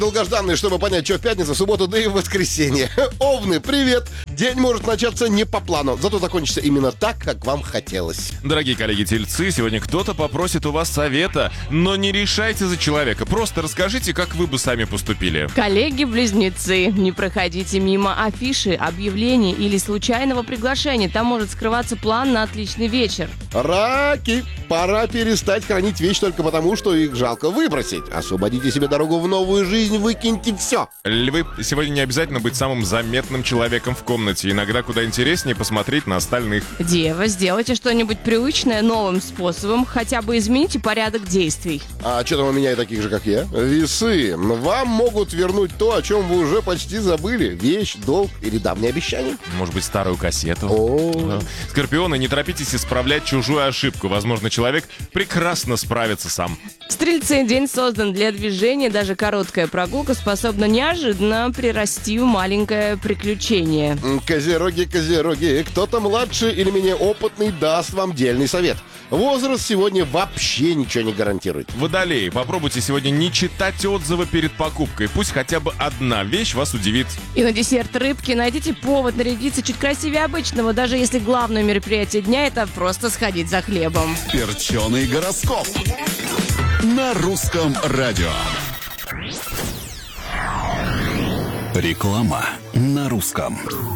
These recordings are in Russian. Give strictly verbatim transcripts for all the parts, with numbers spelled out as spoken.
Долгожданные, чтобы понять, что в пятницу, в субботу, да и в воскресенье. Овны, привет! День может начаться не по плану, зато закончится именно так, как вам хотелось. Дорогие коллеги-тельцы, сегодня кто-то попросит у вас совета, но не решайте за человека. Просто расскажите, как вы бы сами поступили. Коллеги-близнецы, не проходите мимо афиши, объявлений или случайного приглашения. Там может скрываться план на отличный вечер. Раки, пора перестать хранить вещи только потому, что их жалко выбросить. Освободите себе дорогу в новую жизнь, выкиньте все. Львы, сегодня не обязательно быть самым заметным человеком в комнате. Иногда куда интереснее посмотреть на остальных. Дева, сделайте что-нибудь привычное новым способом, хотя бы измените порядок действий. А что там у меня и таких же, как я? Весы. Вам могут вернуть то, о чем вы уже почти забыли. Вещь, долг или давнее обещание. Может быть, старую кассету. О. Скорпионы, не торопитесь исправлять чужую ошибку. Возможно, человек прекрасно справится сам. Стрельцы, день создан для движения. Даже короткая прогулка способна неожиданно прирасти в маленькое приключение. Козероги, козероги, кто-то младше или менее опытный даст вам дельный совет. Возраст сегодня вообще ничего не гарантирует. Водолеи, попробуйте сегодня не читать отзывы перед покупкой. Пусть хотя бы одна вещь вас удивит. И на десерт рыбки найдите повод нарядиться чуть красивее обычного, даже если главное мероприятие дня — это просто сходить за хлебом. Перченый гороскоп на русском радио. Реклама на русском.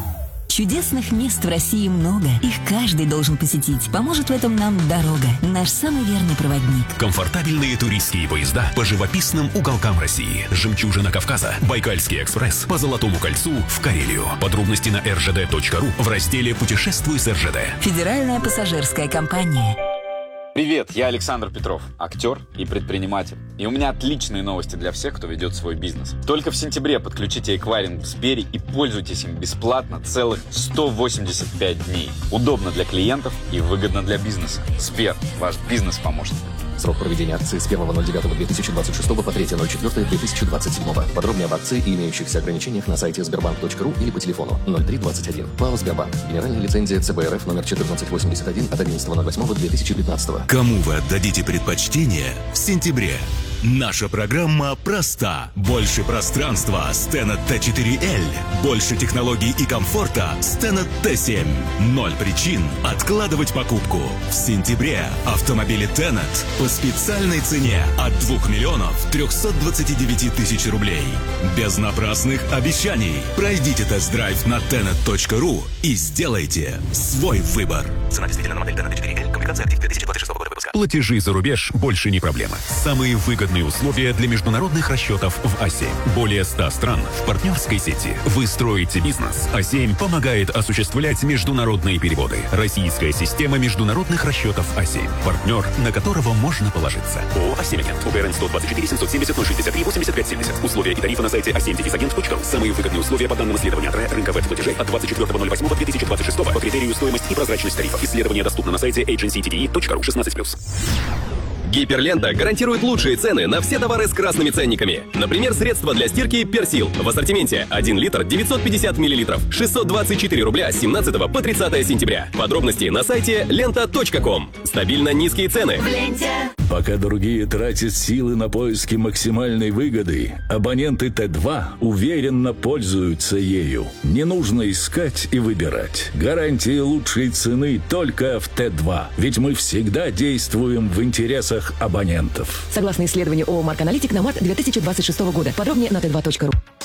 Чудесных мест в России много. Их каждый должен посетить. Поможет в этом нам дорога. Наш самый верный проводник. Комфортабельные туристские поезда по живописным уголкам России. Жемчужина Кавказа. Байкальский экспресс по Золотому кольцу в Карелию. Подробности на эр жэ дэ точка ру в разделе «Путешествуй с эр жэ дэ». Федеральная пассажирская компания. Привет, я Александр Петров, актер и предприниматель. И у меня отличные новости для всех, кто ведет свой бизнес. Только в сентябре подключите эквайринг в Сбере и пользуйтесь им бесплатно целых сто восемьдесят пять дней. Удобно для клиентов и выгодно для бизнеса. Сбер, ваш бизнес-помощник. Срок проведения акции с первого ноль девятого две тысячи двадцать шестого по третьего ноль четвёртого две тысячи двадцать седьмого. Подробнее об акции и имеющихся ограничениях на сайте сбербанк точка ру или по телефону ноль три двадцать один. ПАО «Сбербанк». Генеральная лицензия цэ бэ эр эф номер четырнадцать восемьдесят один от одиннадцатого ноль восьмого две тысячи пятнадцатого. Кому вы отдадите предпочтение в сентябре? Наша программа проста. Больше пространства с Tenet тэ четыре эль. Больше технологий и комфорта с Tenet тэ семь. Ноль причин откладывать покупку. В сентябре автомобили Tenet по специальной цене от двух миллионов трехсот двадцати девяти тысяч рублей. Без напрасных обещаний. Пройдите тест-драйв на тенет точка ру и сделайте свой выбор. Цена действительно на модель Tenet тэ четыре эль. Комплектация актив две тысячи двадцать шестого года выпуска. Платежи за рубеж больше не проблема. Самые выгодные условия для международных расчетов в а семь. Более ста стран в партнерской сети. Вы строите бизнес. а семь помогает осуществлять международные переводы. Российская система международных расчетов а семь. Партнер, на которого можно положиться. ООО «а семь Агент». УГРН сто двадцать четыре семьсот семьдесят ноль шестьдесят три восемьдесят пять семьдесят. Условия и тарифы на сайте а семь агент точка ру. Самые выгодные условия по данным исследования ТРЭ рынка веб-платежей от двадцать четвёртого ноль восьмого две тысячи двадцать шестого по критерию стоимость и прозрачность тарифов. Исследование доступно на сайте эйдженси ти ди и точка ру шестнадцать плюс. Гиперлента гарантирует лучшие цены на все товары с красными ценниками. Например, средства для стирки «Персил». В ассортименте один литр девятьсот пятьдесят миллилитров. шестьсот двадцать четыре рубля с семнадцатого по тридцатое сентября. Подробности на сайте лента точка ком. Стабильно низкие цены. В ленте. Пока другие тратят силы на поиски максимальной выгоды, абоненты Т два уверенно пользуются ею. Не нужно искать и выбирать. Гарантии лучшей цены только в Т два. Ведь мы всегда действуем в интересах абонентов. Согласно исследованию ООО «Марк Аналитик» на март две тысячи двадцать шестого года. Подробнее на тэ два точка ру.